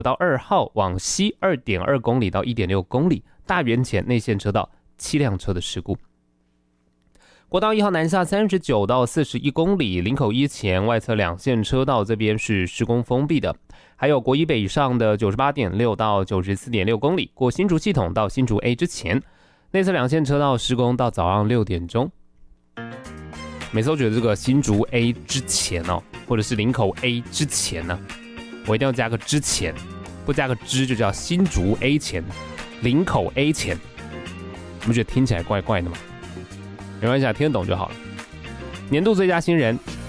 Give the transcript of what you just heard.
到2号往西 2.2 公里到 1.6 公里，大园前内线车道7辆车的事故。国道1号南下39到41公里，林口一前外侧2线车道这边是施工封闭的。还有国一北上的 98.6 到 94.6 公里，过新竹系统到新竹 A 之前，内侧2线车道施工到早上6点钟。每次都觉得这个新竹 A 之前哦，或者是林口 A 之前呢，我一定要加个之前，不加个之就叫新竹 A 前，林口 A 前，你不觉得听起来怪怪的吗？没关系，听得懂就好了。年度最佳新人